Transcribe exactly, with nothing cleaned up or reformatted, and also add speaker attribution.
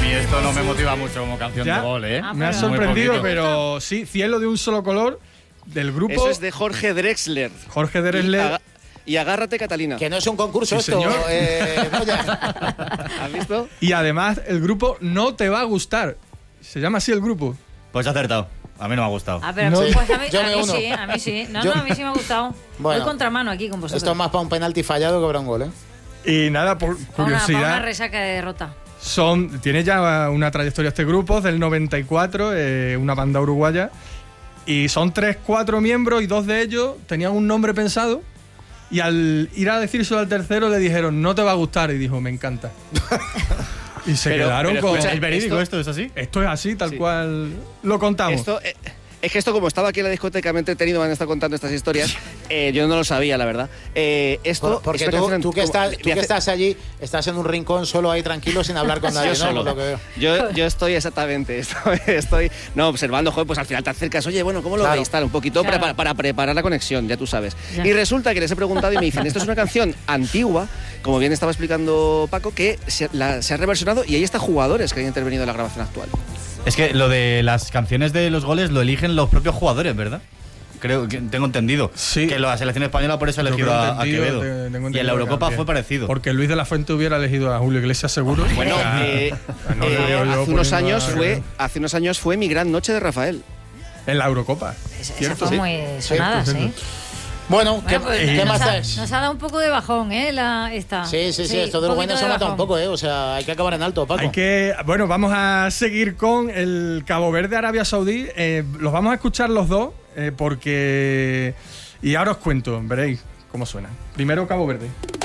Speaker 1: mí esto no me motiva mucho como canción
Speaker 2: ¿Ya?
Speaker 1: de gol, ¿eh?
Speaker 2: Ah, me ha sorprendido, pero sí, Cielo de un solo color, del grupo...
Speaker 3: Eso es de Jorge Drexler.
Speaker 2: Jorge Drexler.
Speaker 3: Y, aga y agárrate, Catalina.
Speaker 4: Que no es un concurso
Speaker 2: sí,
Speaker 4: esto.
Speaker 2: Señor.
Speaker 4: Eh, no, ya.
Speaker 3: ¿Has visto?
Speaker 2: Y además, el grupo No Te Va a Gustar. Se llama así el grupo.
Speaker 1: Pues ha acertado. A mí no me ha gustado.
Speaker 5: Ah, pero
Speaker 2: No.
Speaker 5: pues a mí,
Speaker 4: Yo
Speaker 5: a
Speaker 4: me
Speaker 5: mí
Speaker 4: uno.
Speaker 5: sí, a mí sí. No,
Speaker 4: Yo-
Speaker 5: no, a mí sí me ha gustado.
Speaker 4: Bueno.
Speaker 5: Voy contramano aquí con vosotros.
Speaker 4: Esto es más para un penalti fallado que para un gol, ¿eh?
Speaker 2: Y nada, por
Speaker 5: Para una, para una
Speaker 2: curiosidad,
Speaker 5: resaca de derrota.
Speaker 2: son, tiene ya una trayectoria este grupo, del noventa y cuatro, eh, una banda uruguaya. Y son tres, cuatro miembros y dos de ellos tenían un nombre pensado. Y al ir a decírselo al tercero le dijeron, no te va a gustar. Y dijo, me encanta. Y se
Speaker 3: Pero-
Speaker 2: quedaron
Speaker 3: pero
Speaker 2: con...
Speaker 3: escucha,
Speaker 1: ¿Es verídico
Speaker 3: esto-
Speaker 1: esto? ¿Es así?
Speaker 2: Esto es así, tal
Speaker 3: Sí.
Speaker 2: cual lo contamos.
Speaker 3: Esto, eh, es que esto, como estaba aquí en la discoteca, me he entretenido, me han estado contando estas historias. Eh, yo no lo sabía, la verdad. Eh, esto
Speaker 4: Por- porque
Speaker 3: es una
Speaker 4: tú,
Speaker 3: canción
Speaker 4: tú que,
Speaker 3: como-
Speaker 4: estás,
Speaker 3: de
Speaker 4: tú que
Speaker 3: hace-
Speaker 4: estás allí, estás en un rincón solo ahí tranquilo sin hablar con nadie,
Speaker 3: Yo
Speaker 4: ¿no?
Speaker 3: solo.
Speaker 4: Por lo que veo.
Speaker 3: Yo, yo estoy exactamente, estoy, estoy no, observando, joder, pues al final te acercas, oye, bueno, ¿cómo lo
Speaker 4: Claro.
Speaker 3: veis? Tal, un poquito
Speaker 5: Claro.
Speaker 3: para, para preparar la conexión, ya tú sabes.
Speaker 5: Ya.
Speaker 3: Y resulta que les he preguntado y me dicen, esto es una canción antigua, como bien estaba explicando Paco, que se, la- se ha reversionado y hay hasta jugadores que han intervenido en la grabación actual.
Speaker 1: Es que lo de las canciones de los goles lo eligen los propios jugadores, ¿verdad? Creo que tengo entendido.
Speaker 2: Sí.
Speaker 1: Que la selección española por eso ha
Speaker 2: Yo
Speaker 1: elegido
Speaker 2: creo
Speaker 1: a, a
Speaker 2: entendido,
Speaker 1: Quevedo.
Speaker 2: te- tengo
Speaker 1: Y en
Speaker 2: entendido
Speaker 1: la Eurocopa
Speaker 2: que-
Speaker 1: fue parecido.
Speaker 2: Porque Luis de la Fuente hubiera elegido a Julio Iglesias seguro.
Speaker 3: Bueno,
Speaker 2: O sea,
Speaker 3: eh,
Speaker 2: no le
Speaker 3: eh,
Speaker 2: veo yo
Speaker 3: hace unos
Speaker 2: poniendo
Speaker 3: años
Speaker 2: a-
Speaker 3: fue, hace unos años fue Mi Gran Noche de Rafael.
Speaker 2: En la Eurocopa.
Speaker 5: Esa, esa
Speaker 2: ¿Cierto?
Speaker 5: fue
Speaker 2: Sí.
Speaker 5: muy sonada,
Speaker 2: cierto,
Speaker 5: sí.
Speaker 2: cierto.
Speaker 4: Bueno, ¿qué,
Speaker 5: Bueno, pues,
Speaker 4: ¿qué
Speaker 5: nos,
Speaker 4: más
Speaker 5: ha,
Speaker 4: es?
Speaker 5: nos ha dado un poco de bajón, ¿eh? La, esta.
Speaker 4: Sí, sí, sí, esto de
Speaker 5: un
Speaker 4: Uruguay no
Speaker 5: poquito
Speaker 4: se
Speaker 5: de
Speaker 4: mata un
Speaker 5: bajón.
Speaker 4: poco, ¿eh? O sea, hay que acabar en alto, Paco.
Speaker 2: Hay que, bueno, vamos a seguir con el Cabo Verde Arabia Saudí. Eh, los vamos a escuchar los dos eh, porque... Y ahora os cuento, veréis cómo suena. Primero Cabo Verde.